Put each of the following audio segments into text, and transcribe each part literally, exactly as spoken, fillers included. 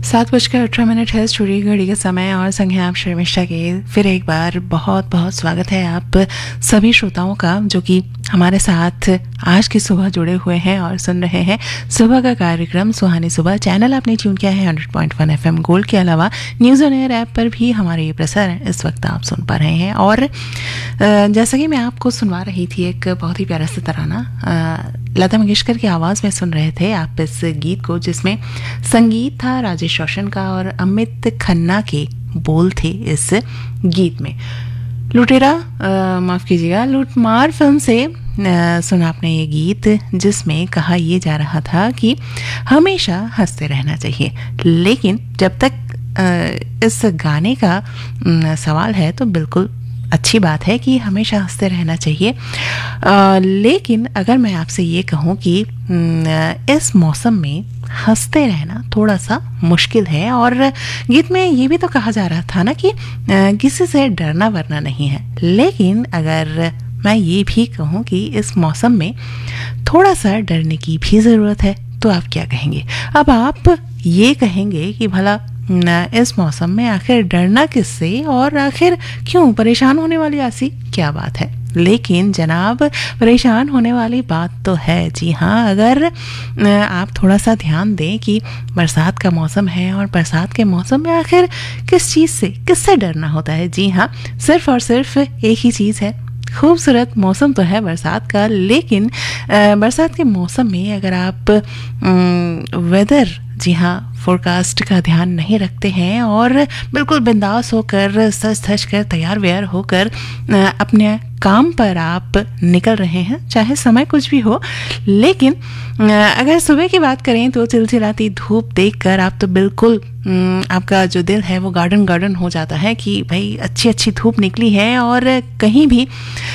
सात बजकर अठारह मिनट है स्टूडियो घड़ी का समय और संग है आप शर्मिष्ठा के। फिर एक बार बहुत बहुत स्वागत है आप सभी श्रोताओं का जो कि हमारे साथ आज की सुबह जुड़े हुए हैं और सुन रहे हैं सुबह का कार्यक्रम सुहानी सुबह। चैनल आपने ट्यून किया है hundred point one F M gold के अलावा न्यूज़ ऑन एयर ऐप पर भी हमारे ये प्रसारण इस वक्त आप सुन पा रहे हैं। और जैसा कि मैं आपको सुनवा रही थी एक बहुत ही प्यारा सा तराना लता मंगेशकर की आवाज़ में सुन रहे थे आप इस गीत को, जिसमें संगीत था राजेश रोशन का और अमित खन्ना के बोल थे इस गीत में। लुटेरा माफ़ कीजिएगा लूटमार फिल्म से आ, सुना आपने ये गीत, जिसमें कहा यह जा रहा था कि हमेशा हंसते रहना चाहिए। लेकिन जब तक आ, इस गाने का आ, सवाल है तो बिल्कुल अच्छी बात है कि हमेशा हंसते रहना चाहिए। आ, लेकिन अगर मैं आपसे ये कहूँ कि इस मौसम में हंसते रहना थोड़ा सा मुश्किल है, और गीत में ये भी तो कहा जा रहा था ना कि किसी से डरना वरना नहीं है। लेकिन अगर मैं ये भी कहूँ कि इस मौसम में थोड़ा सा डरने की भी ज़रूरत है, तो आप क्या कहेंगे? अब आप ये कहेंगे कि भला इस मौसम में आखिर डरना किससे, और आखिर क्यों परेशान होने वाली ऐसी क्या बात है? लेकिन जनाब, परेशान होने वाली बात तो है। जी हाँ, अगर आप थोड़ा सा ध्यान दें कि बरसात का मौसम है और बरसात के मौसम में आखिर किस चीज़ से किससे डरना होता है? जी हाँ, सिर्फ और सिर्फ एक ही चीज़ है। खूबसूरत मौसम तो है बरसात का, लेकिन बरसात के मौसम में अगर आप वेदर जी हाँ फोरकास्ट का ध्यान नहीं रखते हैं और बिल्कुल बिंदास होकर सज धज कर तैयार व्यार होकर अपने काम पर आप निकल रहे हैं, चाहे समय कुछ भी हो, लेकिन अगर सुबह की बात करें तो चिलचिलाती धूप देखकर आप तो बिल्कुल आपका जो दिल है वो गार्डन गार्डन हो जाता है कि भाई अच्छी अच्छी धूप निकली है। और कहीं भी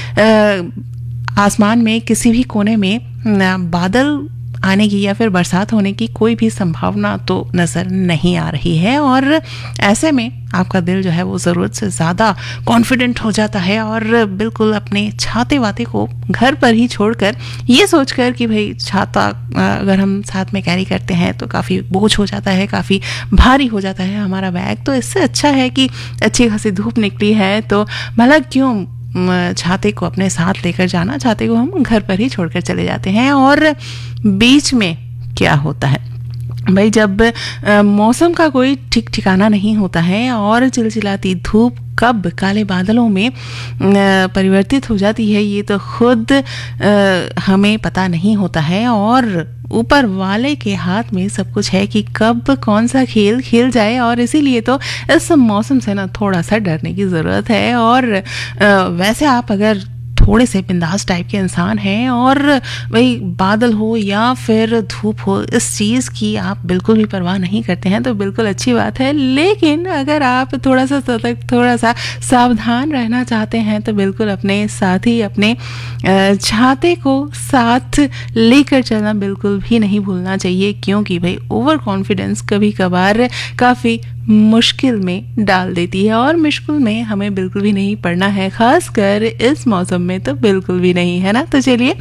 आसमान में किसी भी कोने में बादल आने की या फिर बरसात होने की कोई भी संभावना तो नज़र नहीं आ रही है, और ऐसे में आपका दिल जो है वो ज़रूरत से ज़्यादा कॉन्फिडेंट हो जाता है और बिल्कुल अपने छाते वाते को घर पर ही छोड़कर ये सोचकर कि भाई छाता अगर हम साथ में कैरी करते हैं तो काफ़ी बोझ हो जाता है, काफ़ी भारी हो जाता है हमारा बैग। तो इससे अच्छा है कि अच्छी खासी धूप निकली है तो भला क्यों छाते को अपने साथ लेकर जाना, छाते को हम घर पर ही छोड़कर चले जाते हैं। और बीच में क्या होता है भाई, जब मौसम का कोई ठीक ठिकाना नहीं होता है और चिलचिलाती धूप कब काले बादलों में परिवर्तित हो जाती है ये तो खुद हमें पता नहीं होता है, और ऊपर वाले के हाथ में सब कुछ है कि कब कौन सा खेल खेल जाए। और इसीलिए तो इस मौसम से ना थोड़ा सा डरने की ज़रूरत है। और वैसे आप अगर थोड़े से बिंदास टाइप के इंसान हैं और भाई बादल हो या फिर धूप हो, इस चीज़ की आप बिल्कुल भी परवाह नहीं करते हैं तो बिल्कुल अच्छी बात है। लेकिन अगर आप थोड़ा सा सतर्क, थोड़ा सा सावधान रहना चाहते हैं तो बिल्कुल अपने साथ ही अपने छाते को साथ लेकर चलना बिल्कुल भी नहीं भूलना चाहिए, क्योंकि भाई ओवर कॉन्फिडेंस कभी कभार काफ़ी मुश्किल में डाल देती है, और मुश्किल में हमें बिल्कुल भी नहीं पड़ना है, खासकर इस मौसम में तो बिल्कुल भी नहीं, है ना। तो चलिए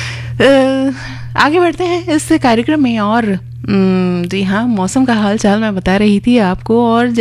आगे बढ़ते हैं इस कार्यक्रम में। और जी हाँ, मौसम का हाल चाल मैं बता रही थी आपको, और